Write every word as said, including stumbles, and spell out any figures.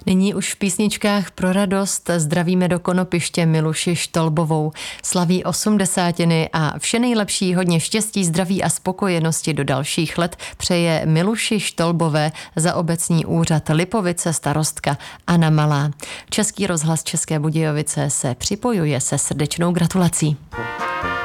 Nyní už v písničkách pro radost zdravíme do Konopiště Miluši Štolbovou. Slaví osmdesátiny a vše nejlepší, hodně štěstí, zdraví a spokojenosti do dalších let přeje Miluši Štolbové za obecní úřad Lipovice starostka Anna Malá. Český rozhlas České Budějovice se připojuje se srdečnou gratulací.